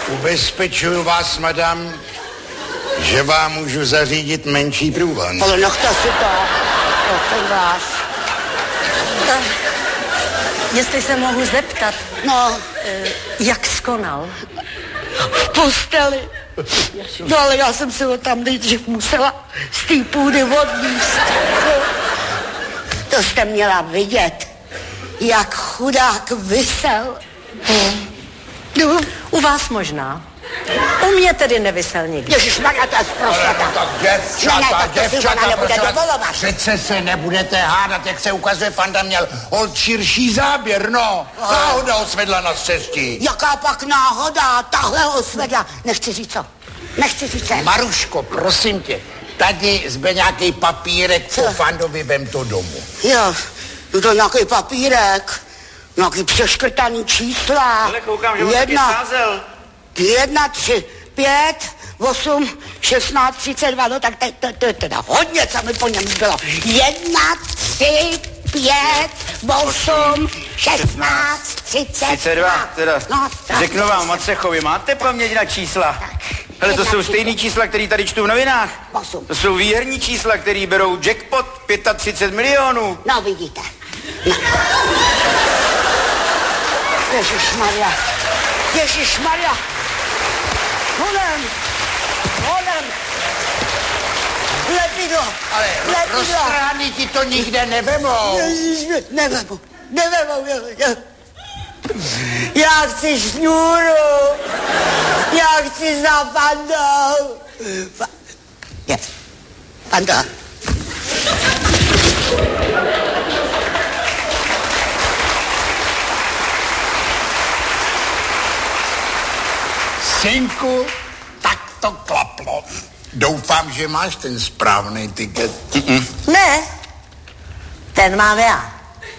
Ubezpečuju vás, madam, že vám můžu zařídit menší průvod. Ale nechte si to, prosím vás. Jestli se mohu zeptat, No, jak skonal? v posteli. No, ale já jsem si ho tam nejdřív musela z té půdy odníst. To jste měla vidět, jak chudák visel. No. U vás možná. U mě tedy nevysel nikdy. Ježišmarja, to je zprostata. Tak děvčata, prosím vás, přece se nebudete hádat, jak se ukazuje, Fanda měl holt širší záběr, no. Náhoda osvedla na cestí. Jaká pak náhoda, tahle osvedla. Nechci říct co? Maruško, prosím tě, tady zbyl nějaký papírek, co Fandovi, vem to domů. Jo, to nějaký papírek, nějaký přeškrtaný čísla. Ale koukám, že on taky sázel. 1, 3, 5, 8, 16, 32, no tak to je teda hodně, co mi po něm bylo. 1, 3, 5, 8, 16, 32. Teda. No, Řeknu vám, Macechovi, máte paměť na čísla? Hele, to jsou stejný čísla, který tady čtu v novinách. 8. To jsou výherní čísla, který berou jackpot 35 milionů. No, vidíte. No. Ježišmarja. Honem. Lepidlo. Ale roztrhány ti to nikde nevemou. Nevemou. Já chci šňůru. Já chci za Fandou. Fanda. Synku, tak to klaplo. Doufám, že máš ten správný tiket. Ne, ten mám já.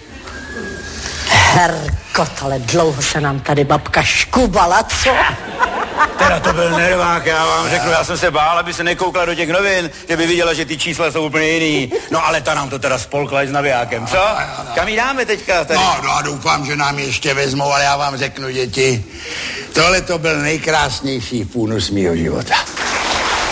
Herkot, ale dlouho se nám tady babka škubala, co? Teda to byl nervák, já vám řeknu, já jsem se bál, aby se nekoukla do těch novin, že by viděla, že ty čísla jsou úplně jiný. No ale ta nám to teda spolkla s navijákem, co? Kam jí dáme teďka? Tady? No a doufám, že nám ještě vezmou, ale já vám řeknu, děti, tohle to byl nejkrásnější fůnus mýho života.